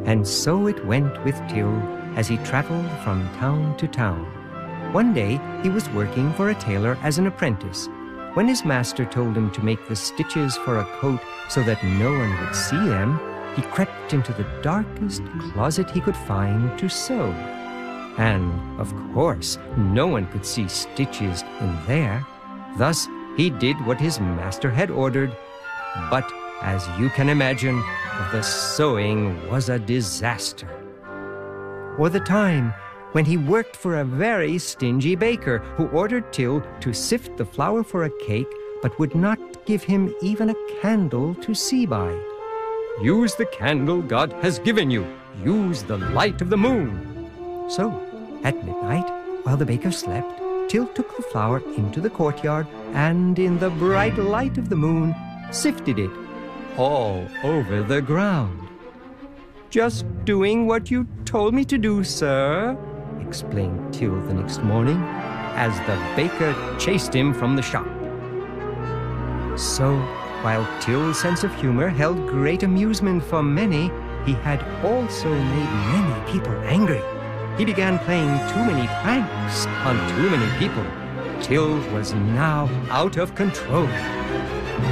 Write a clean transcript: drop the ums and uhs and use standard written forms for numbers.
And so it went with Till as he traveled from town to town. One day he was working for a tailor as an apprentice. When his master told him to make the stitches for a coat so that no one would see them, he crept into the darkest closet he could find to sew. And, of course, no one could see stitches in there. Thus, he did what his master had ordered. But, as you can imagine, the sewing was a disaster. Or the time when he worked for a very stingy baker who ordered Till to sift the flour for a cake but would not give him even a candle to see by. "Use the candle God has given you. Use the light of the moon." So, at midnight, while the baker slept, Till took the flour into the courtyard and, in the bright light of the moon, sifted it all over the ground. "Just doing what you told me to do, sir," explained Till the next morning, as the baker chased him from the shop. So, while Till's sense of humor held great amusement for many, he had also made many people angry. He began playing too many pranks on too many people. Till was now out of control.